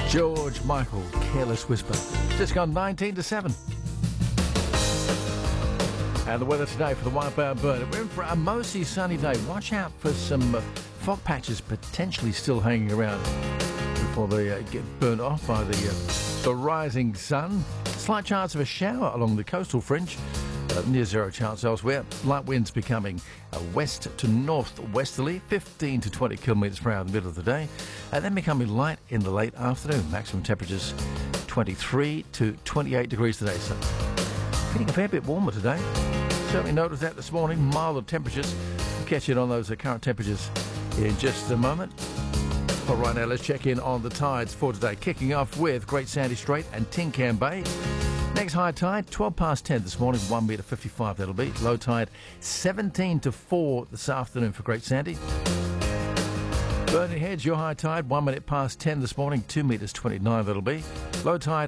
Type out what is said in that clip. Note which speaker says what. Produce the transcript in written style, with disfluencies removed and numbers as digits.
Speaker 1: George Michael, Careless Whisper. Just gone 19 to 7. And the weather today for the Wipeout Bird. We're in for a mostly sunny day. Watch out for some fog patches potentially still hanging around before they get burnt off by the rising sun. Slight chance of a shower along the coastal fringe. Near zero chance elsewhere. Light winds becoming west to northwesterly, 15 to 20 kilometres per hour in the middle of the day, and then becoming light in the late afternoon. Maximum temperatures 23 to 28 degrees today, so feeling a fair bit warmer today. Certainly noticed that this morning. Milder temperatures. We'll catch it on those current temperatures in just a moment. But right now, let's check in on the tides for today. Kicking off with Great Sandy Strait and Tin Can Bay. Next high tide, 12 past 10 this morning, 1 metre 55 that'll be. Low tide, 17 to 4 this afternoon for Great Sandy. Burning Heads, your high tide, 1 minute past 10 this morning, 2 metres 29 that'll be. Low tide,